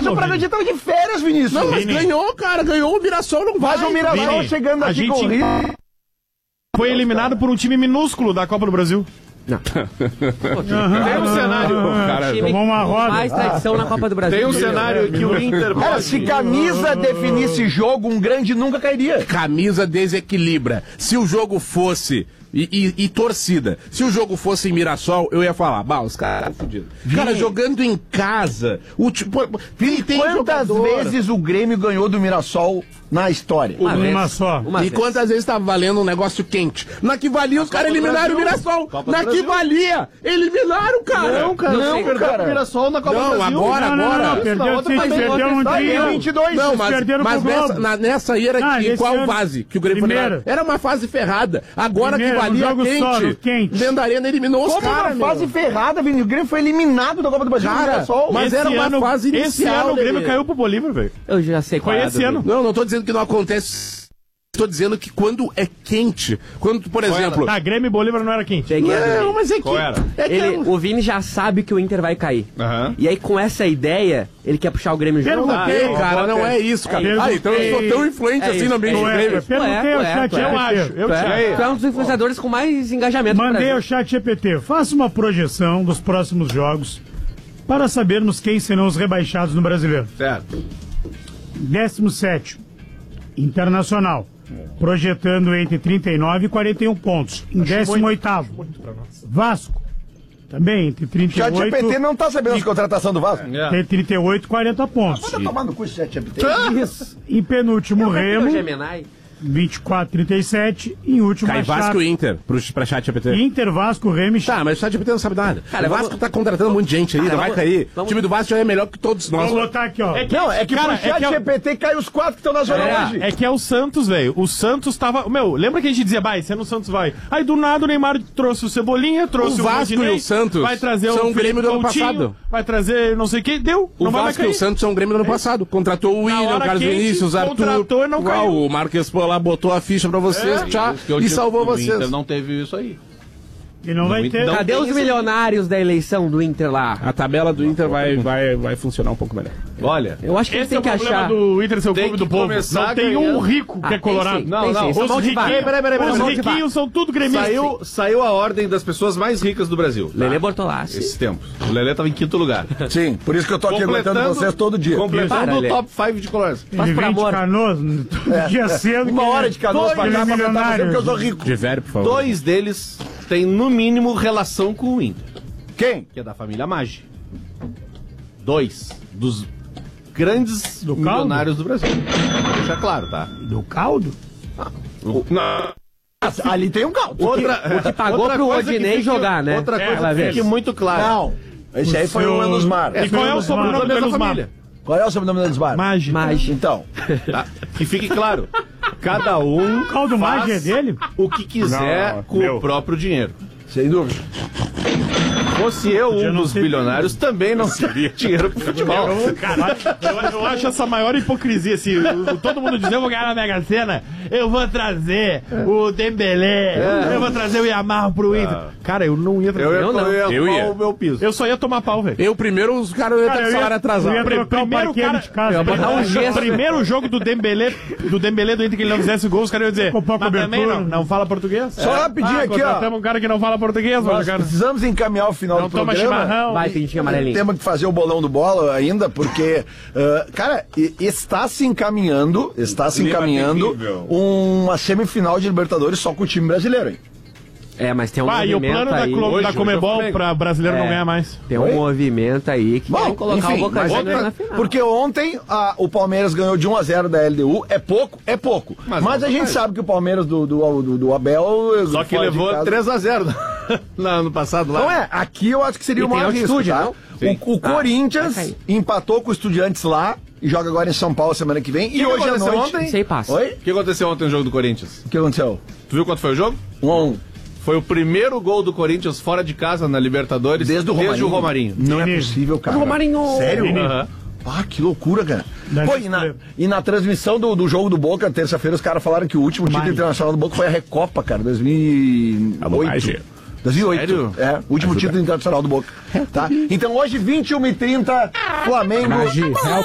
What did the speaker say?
o Bragantino tava de férias, Vinícius. Não, mas ganhou, cara. Ganhou o Mirassol, não vai. Mas o Mirassol chegando aqui com o Rio... Foi eliminado por um time minúsculo da Copa do Brasil. Não. Tem um cenário, cara. Tomou uma roda. Mais tradição na Copa do Brasil. Tem um cenário que o Inter... Cara, se camisa definisse jogo, um grande nunca cairia. Camisa desequilibra. Se o jogo fosse... E torcida. Se o jogo fosse em Mirassol, eu ia falar, os caras fudidos. Cara, jogando em casa, Quantas vezes o Grêmio ganhou do Mirassol na história? Uma só. E quantas vezes tava valendo um negócio quente? Na que valia, os caras eliminaram o Mirassol. Na que valia, eliminaram, cara. Não, cara. O Mirassol na Copa do Brasil. Agora. Não, perdeu um dia. 22. Não, perderam mas pro Globo. nessa aí era esse qual ano, fase que o Grêmio foi primeiro. Era uma fase ferrada. Agora Primeiro, que valia jogo solo, quente. Dentro da arena eliminou os Como caras, uma fase ferrada, Vinícius. O Grêmio foi eliminado da Copa do Brasil. Cara, mas era uma fase inicial. Esse ano o Grêmio Lelê. caiu pro Bolívar, velho. Eu já sei qual Foi é. esse ano. Não tô dizendo que não acontece. Estou dizendo que quando é quente, quando, por exemplo... Tá, Grêmio e Bolívar não era quente. Cheguei a ver. Não, mas é que... Qual era? O Vini já sabe que o Inter vai cair. E aí, com essa ideia, ele quer puxar o Grêmio junto. Perguntei, cara, não é isso, cara. Então eu sou tão influente assim no ambiente do Grêmio. Perguntei ao chat eu GPT. Tu é um dos influenciadores com mais engajamento. Mandei ao chat GPT. Faça uma projeção dos próximos jogos para sabermos quem serão os rebaixados no Brasileiro. Certo. 17º, Internacional. Projetando entre 39 e 41 pontos. Em 18º, Vasco. Também entre 38... O ChatGPT não tá sabendo a contratação do Vasco. Tem 38 e 40 pontos. Manda tomar no cu esse ChatGPT. Isso. Em penúltimo, Remo. Gemini. 24, 37. Em último, Cai Vasco e Inter, pra chat GPT. Inter, Vasco, Remo e Tá, mas o chat GPT não sabe nada. Cara, o Vasco tá contratando um monte de gente aí, vai cair. O time do Vasco já é melhor que todos nós. Vou botar aqui, ó. Não, é que pro ChatGPT cai os 4 que estão na zona hoje. É que é o Santos, velho. O Santos tava... Lembra que a gente dizia, esse ano o Santos vai. Aí do nada o Neymar trouxe o Cebolinha, trouxe o Vasco Rodinei, e o Santos vai trazer são o Grêmio do ano Coutinho, passado. Vai trazer não sei quem, deu. O Vasco e o Santos são o Grêmio do ano passado. Contratou o William, o Carlos Vinícius, o Arthur. Contratou e não caiu. O Marques lá botou a ficha pra vocês, e salvou vocês. O Inter não teve isso aí. E não vai ter. Cadê os milionários da eleição do Inter lá? A tabela do Inter vai funcionar um pouco melhor. Olha, Eu acho que Esse tem é o que problema achar. do Inter ser o Tem clube que do povo. começar Não tem ganhando. um rico que é colorado. Não, não. São mão de vaca. Os riquinhos são tudo gremistas. Saiu a ordem das pessoas mais ricas do Brasil. Lelê Bortolassi. Esses tempos. O Lelê tava em 5º lugar. Sim, por isso que eu tô aqui aguentando vocês todo dia. Completando Para, o Lelê. top 5 de Colorados. Ele por vem de amor. Canoas, dia cedo. Uma hora de Canoas pra cá pra aguentar você porque eu sou rico. De velho, por favor. 2 deles têm, no mínimo, relação com o Inter, Quem? que é da família Maggi. 2 dos grandes Do milionários do Brasil. Deixa claro, tá? Do caldo? Ali tem um caldo. O que pagou pro coisa que Odinei fique- jogar, né? Outra coisa vai que ver. fique muito clara. Não. Esse aí foi o Elusmar. E qual é o sobrenome do da Elusmar? família. Qual é o sobrenome do Elusmar? Maggi. Maggi. Então, Tá? Que fique claro. Cada um O caldo Maggi é dele? o que quiser Não, com meu. o próprio dinheiro. sem dúvida. Fosse eu Já um não dos sei. bilionários, também não teria dinheiro pro futebol. Eu acho essa maior hipocrisia, assim, todo mundo diz, eu vou ganhar na Mega Sena, eu vou trazer o Dembélé, eu vou trazer o Yamarro pro Inter. Cara, eu não ia trazer. Eu ia o meu piso. Eu só ia tomar pau, velho. Eu primeiro, os caras iam ter eu salário atrasado. ia trocar o Primeiro parqueiro cara- de casa. botar um gesso. Primeiro jogo do Dembélé do Inter que ele não fizesse gol, os caras iam dizer, Comprar mas também cobertura. não fala português. Só rapidinho aqui, ó. Contratamos um cara que não fala português, Nós mano, cara. precisamos encaminhar o final Não do toma programa. chimarrão. Vai, pintinho amarelinho. Temos que fazer o bolão do bola ainda, porque, cara, está se encaminhando terrível. uma semifinal de Libertadores só com o time brasileiro, hein? É, mas tem um Ah, e o movimento plano aí. da Hoje Comebol é o Flamengo. pra brasileiro não É. ganhar mais. Tem um Oi? movimento aí que querem colocar o Boca mas Juniors na final. porque ontem o Palmeiras ganhou de 1-0 da LDU, é pouco, Mas a gente sabe que o Palmeiras do Abel... Só que fora de levou casa- 3-0 no ano passado lá. Não é, aqui eu acho que seria E o tem maior risco, altitude, tá? não? Sim. O vai Corinthians cair. empatou com o Estudiantes lá e joga agora em São Paulo semana que vem. E hoje à aconteceu noite... ontem? Isso aí passa. Oi? O que aconteceu ontem no jogo do Corinthians? O que aconteceu? Tu viu quanto foi o jogo? 1-1. Foi o primeiro gol do Corinthians fora de casa na Libertadores Desde o Romarinho. Não é possível, cara. Romarinho. Sério? Aham. Ah, que loucura, cara. Deve Pô, ser. e na transmissão do jogo do Boca, terça-feira, os caras falaram que o último título internacional do Boca foi a Recopa, cara, 2008. 2008. Sério? É, o último título internacional do Boca. Tá? Então hoje, 21h30, Flamengo.